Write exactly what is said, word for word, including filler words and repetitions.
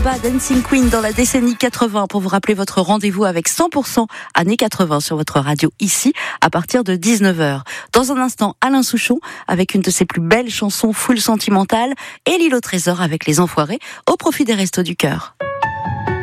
ABBA Dancing Queen dans la décennie quatre-vingts pour vous rappeler votre rendez-vous avec cent pour cent années quatre-vingts sur votre radio ici à partir de dix-neuf heures. Dans un instant, Alain Souchon avec une de ses plus belles chansons full sentimentales et L'île au trésor avec Les Enfoirés au profit des Restos du Cœur.